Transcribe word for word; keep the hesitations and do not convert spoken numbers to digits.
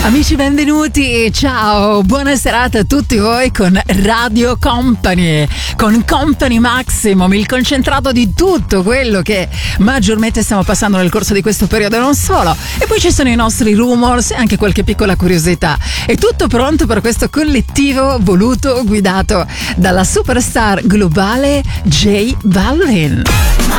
Amici, benvenuti, ciao, buona serata a tutti voi con Radio Company, con Company Maximum, il concentrato di tutto quello che maggiormente stiamo passando nel corso di questo periodo e non solo. E poi ci sono i nostri rumors e anche qualche piccola curiosità. È tutto pronto per questo collettivo voluto, guidato dalla superstar globale J Balvin.